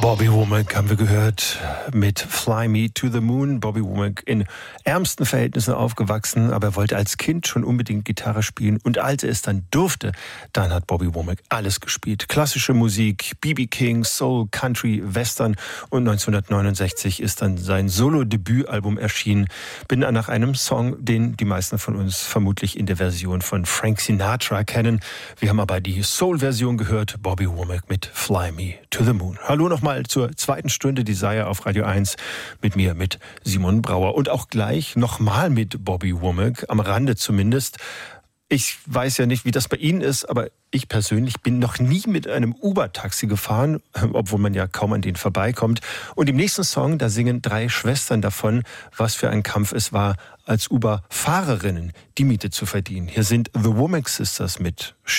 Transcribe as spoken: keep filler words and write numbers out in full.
Bobby Womack haben wir gehört mit Fly Me to the Moon. Bobby Womack in ärmsten Verhältnissen aufgewachsen, aber er wollte als Kind schon unbedingt Gitarre spielen. Und als er es dann durfte, dann hat Bobby Womack alles gespielt. Klassische Musik, B B King, Soul, Country, Western. Und neunzehnhundertneunundsechzig ist dann sein Solo-Debütalbum erschienen. Bin nach einem Song, den die meisten von uns vermutlich in der Version von Frank Sinatra kennen. Wir haben aber die Soul-Version gehört. Bobby Womack mit Fly Me to the Moon. Hallo nochmal zur zweiten Stunde Desire auf Radio eins mit mir, mit Simon Brauer. Und auch gleich nochmal mit Bobby Womack, am Rande zumindest. Ich weiß ja nicht, wie das bei Ihnen ist, aber ich persönlich bin noch nie mit einem Uber-Taxi gefahren, obwohl man ja kaum an denen vorbeikommt. Und im nächsten Song, da singen drei Schwestern davon, was für ein Kampf es war, als Uber-Fahrerinnen die Miete zu verdienen. Hier sind The Womack Sisters mit